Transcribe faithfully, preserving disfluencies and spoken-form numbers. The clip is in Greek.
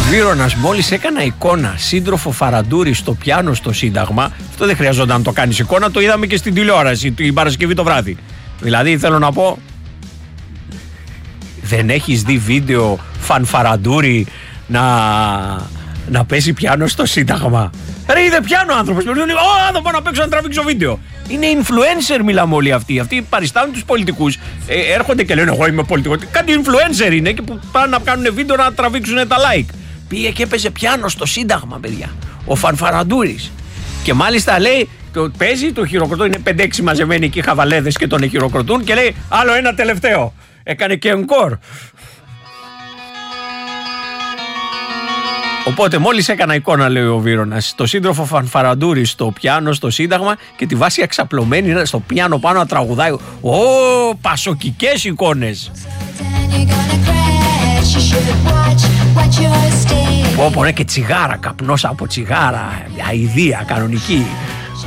Βύρωνας, μόλις έκανα εικόνα σύντροφο Φαραντούρη στο πιάνο στο Σύνταγμα. Αυτό δεν χρειαζόταν να το κάνεις εικόνα, το είδαμε και στην τηλεόραση την Παρασκευή το βράδυ. Δηλαδή θέλω να πω, δεν έχεις δει βίντεο Φανφαραντούρη να, να παίζει πιάνο στο Σύνταγμα? Ρε, είδε πιάνο άνθρωπος. Ω, θα πάω να παίξω να τραβήξω βίντεο. Είναι influencer, μιλάμε όλοι αυτοί. Αυτοί παριστάνουν τους πολιτικούς. Ε, έρχονται και λένε: εγώ είμαι πολιτικός. Κάτι influencer είναι και που πάνε να κάνουν βίντεο να τραβήξουν τα like. Πήγε και έπαιζε πιάνο στο Σύνταγμα, παιδιά. Ο Φανφαραντούρης. Και μάλιστα λέει: το παίζει, το χειροκροτούν. Είναι πέντε έξι μαζεμένοι εκεί χαβαλέδες και τον χειροκροτούν. Και λέει: άλλο ένα τελευταίο. Έκανε και encore. Οπότε μόλις έκανα εικόνα, λέει ο Βύρωνας, το σύντροφο Φανφαραντούρη στο πιάνο στο Σύνταγμα και τη βάση εξαπλωμένη στο πιάνο πάνω να τραγουδάει. Ω, πασοκικές εικόνες. Πω πω, ναι, και τσιγάρα, καπνός από τσιγάρα, αηδία κανονική.